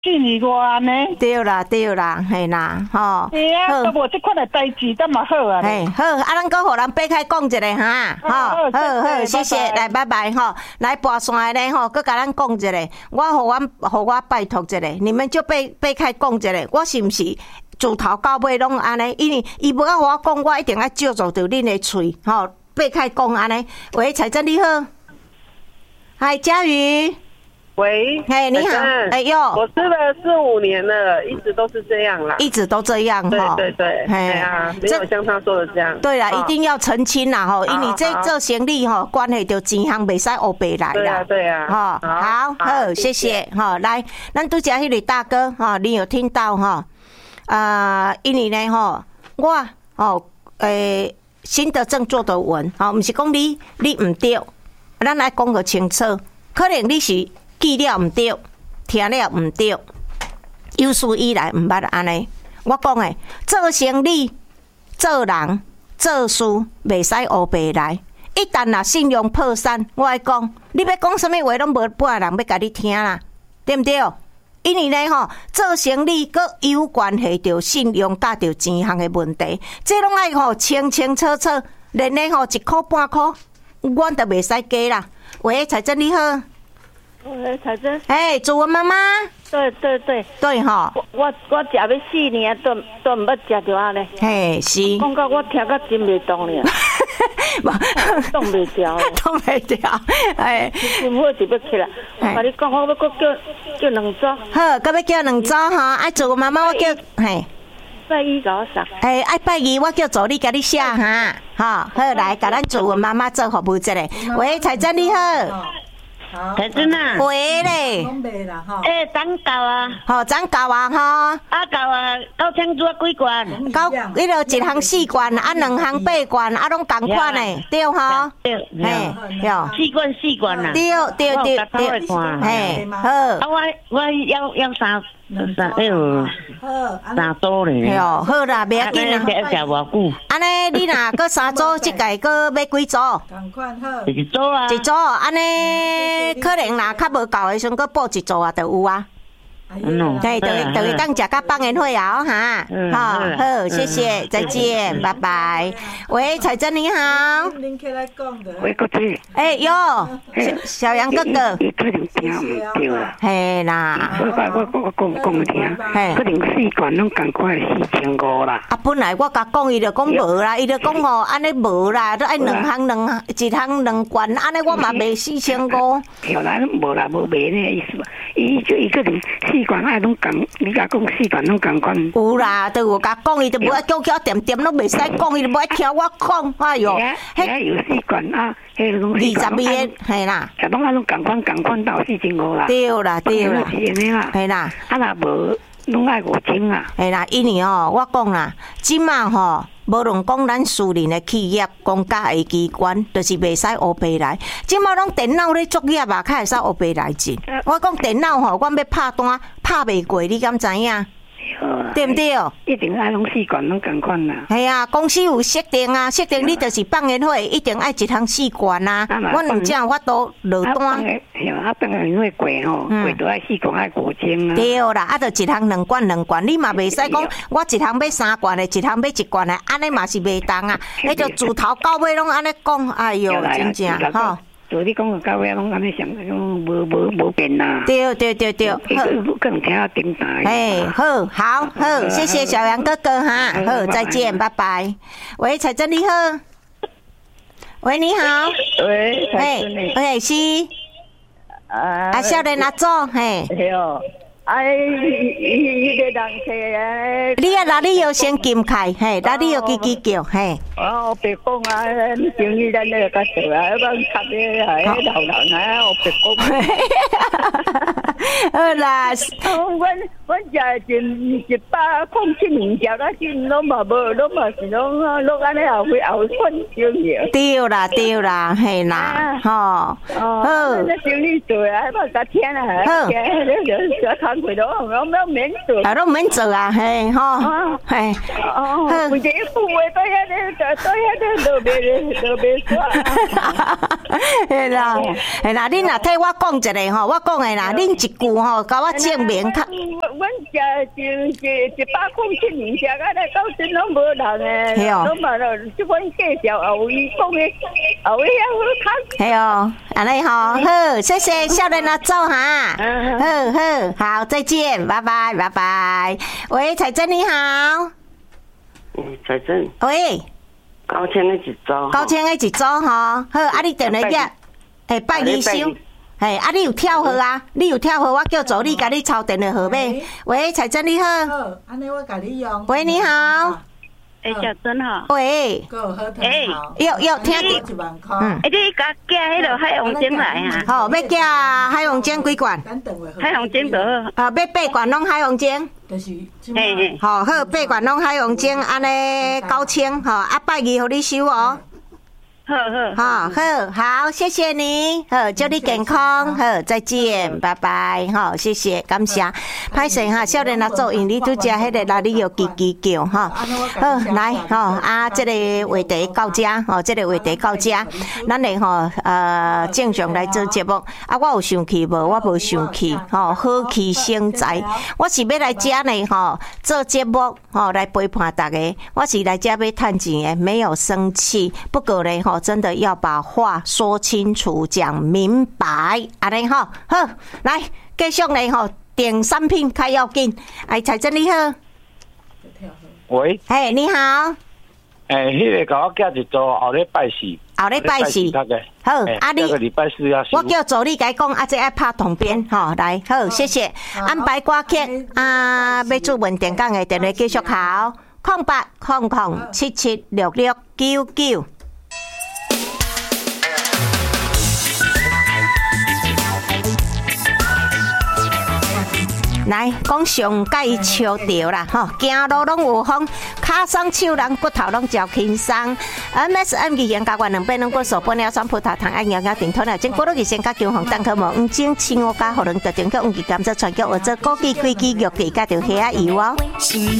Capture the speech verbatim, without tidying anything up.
距离外呢？ 对啦对啦，嘿啦，吼。 对啊，都无这款的代志，那么好啊。 嘿，好，啊，咱搁互人掰开讲一下哈，吼，好好，谢谢，来，拜拜吼，来跋山的咧吼，搁甲咱讲一下，我互我互我拜托一下，你们就掰掰开讲一下，我是毋是自头到尾拢安尼？因为伊无甲互我讲，我一定要照做着恁的喙，吼，掰开讲安尼。喂，彩珍你好，嗨，佳瑜。 喂， 嘿，你好，哎呦， 我吃了四五年了，一直都是这样啦， 一直都这样哈，对对对，哎呀，没有像他说的这样。 对啦，一定要澄清啦吼，因为这做生理吼，关系到钱项袂使黑白来啦。 对啊对啊， 吼，好好，谢谢哈。来，咱拄则迄个大哥哈，你有听到哈？啊，因为呢吼，我吼诶，新的正做的稳，吼，毋是讲你你毋对，咱来讲个清楚，可能你是。记了唔对，听了唔对，有史以来唔捌安尼。我讲诶，做生意、做人、做事，袂使黑白来。一旦若信用破产，我爱讲，你要讲什么话，拢无半个人要甲你听啦，对毋对？因为呢吼，做生意阁有关系到信用甲到钱项诶问题，这拢爱吼清清楚楚，连呢吼一箍半箍，阮都袂使加啦。喂，彩珍你好。 喂，彩珍。 哎，祖文妈妈。 对对对。 对吼。 我我我食要四年，都都唔捌食着安尼。 嘿，是。 讲到我听到真袂动了。动袂掉。 动袂掉。哎。 心火就要起来。我甲你讲，我要搁叫叫两组。 好，搁要叫两组哈。哎，祖文妈妈，我叫嘿。 拜一甲我送。 哎，爱拜二，我叫助理甲你写哈。好，好来，甲咱祖文妈妈做服务一下。喂，彩珍你好。 彩珍啊， 喂嘞， 诶，长高啊， 吼，长高啊，吼， 啊高啊，九千做几罐？ 九，迄落一项四罐，啊两项八罐，啊拢同款诶，对吼？ 对， 嘿，哟， 四罐四罐啊， 对对对对，嘿，好， 啊我我要要三三哎呦，三组咧， 哟，好啦，袂要紧啦， 食偌久？ 安尼你若搁三组，即个搁要几组？ 同款好，一组啊， 一组，安尼。可能啦，较无够的时阵，搁补一组啊，就有啊。嗯，对，就就会当食到放烟火啊，哈，好，好，谢谢，再见，拜拜。喂，彩珍你好。 喂，哥姐。 哎哟，小杨哥哥。 伊可能听唔对啦。 嘿啦。 我我我我讲讲听，可能四罐拢共款四千五啦。 啊，本来我甲讲，伊就讲无啦，伊就讲吼，安尼无啦，都爱两项两一项两罐，安尼我嘛卖四千五。 后来无啦，无卖呢意思嘛，伊就伊可能四。四罐啊，拢共，你甲讲四罐拢共款。 有啦，都有甲讲，伊都无爱叫叫点点，拢袂使讲，伊都无爱听我讲。哎哟， 迄有四罐啊，迄拢二十二个，系啦。 就拢啊，拢共款共款到四千五啦。 对啦，对啦， 是安尼啦。 系啦， 啊若无，拢爱五千啊。 系啦，因为哦，我讲啦，即马吼。无论讲咱私人的企业、公家的机关，就是袂使黑白来。即马拢电脑咧作业啊，较会使黑白来进。我讲电脑吼，我要拍单拍袂过，你敢知影？对不对？ 一定爱拢四罐拢共款啦。 系啊，公司有设定啊，设定你就是放烟火，一定爱一项四罐啊。我唔这样，我都落单。 啊，放烟火过吼，过都爱四罐爱五千啊。 对啦，啊，就一项两罐两罐，你嘛袂使讲我一项要三罐的，一项要一罐的，安尼嘛是袂当啊。迄就自头到尾拢安尼讲，哎哟，真正吼。 就你讲到尾拢安尼想，无无无变啦。 对对对对，好， 更听下电台。 哎，好，好，好，谢谢小杨哥哥哈，好，再见，拜拜。喂，彩珍你好。喂，你好。 喂，彩珍你。 喂，是。啊，少年阿祖，嘿。 系哦。哎，伊个人客你啊，那你要先撳開，嘿，那你要叽叽叫，嘿。 哦，別講啊，像依家呢個做啊，一班插嘅係頭人啊，我別講。 好啦， 我我就一一百空七年交啦，先攞嘛無，攞嘛是攞攞安尼後會後分少少。 對啦，對啦，係啦，吼。 哦。好。那叫你做啊，我個天啊，好。 工课咯，我们免做。 啊，拢免做啊，嘿，吼，嘿， 哦，有一个副话在遐咧，在遐咧落袂落袂煞。 嘿啦，嘿啦，恁若替我讲一个吼，我讲的啦，恁一句吼，甲我证明较。 阮食就一一百公斤面食，啊咧到阵拢无人诶，拢嘛咯，即款介绍后伊讲的，后伊遐好看。 系哦，安尼吼，好，谢谢少年阿祖哈，好好好，再见，拜拜拜拜。喂，彩珍你好。 嗯，彩珍。 喂。 高千的一组。高千的一组吼，好，啊，你电话约，诶，拜二收。嘿，啊，你有跳号啊？你有跳号，我叫助理甲你抄电话号码。喂，彩珍你好。 好，安尼我甲你用。 喂，你好。 哎，小珍好。 喂。 哎， 有有听到？ 嗯。哎，你甲寄迄落海洋精来啊？ 好，要寄海洋精几罐？ 海洋精就好。 啊，要八罐拢海洋精。 就是。 嘿嘿。 好，好，八罐拢海洋精，安尼九千，吼，啊，拜二互你收哦。 好好好好好，谢谢你，好，祝你健康，好，再见，拜拜，好，谢谢，感谢，歹势哈，少年阿祖，因你拄食迄个哪里有叽叽叫哈，好，来，吼，啊，这个话题到这，吼，这个话题到这，咱来吼，呃，正常来做节目，啊，我有生气无？我无生气，吼，好气生财，我是要来遮呢，吼，做节目，吼，来陪伴大家，我是来遮要趁钱的，没有生气，不过呢，吼。真的要把话说清楚、讲明白，安尼吼，好，来继续来吼，点产品较要紧。哎，彩珍你好， 喂， 嘿，你好， 诶，迄个甲我寄一组，后礼拜四， 后礼拜四，好，啊你， 这个礼拜四要， 我叫助理甲讲，啊，这爱拍同边，吼，来，好，谢谢，安排歌曲啊，要做文电讲的电话继续考，空八空空七七六六九九。来，讲上界笑着啦，吼，行路拢有风，骹松手人骨头拢较轻松。M S M 语言教官两百两个手半了双葡萄糖爱咬咬顶头了，经过落去先甲姜黄蛋壳毛五种青乌加互人特定个五级甘蔗传叫或者枸杞、桂枝、玉米加条虾油哦。